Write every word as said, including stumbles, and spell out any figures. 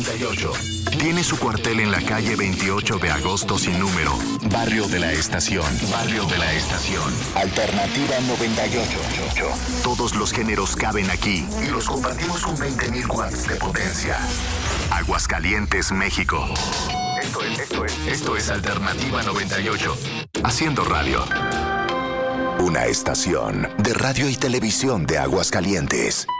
noventa y ocho. Tiene su cuartel en la calle veintiocho de agosto sin número. Barrio de la Estación. Barrio de la Estación. Alternativa noventa y ocho. Todos los géneros caben aquí y los compartimos con veinte mil watts de potencia. Aguascalientes, México. Esto es, esto es, esto es Alternativa noventa y ocho. Haciendo radio. Una estación de radio y televisión de Aguascalientes.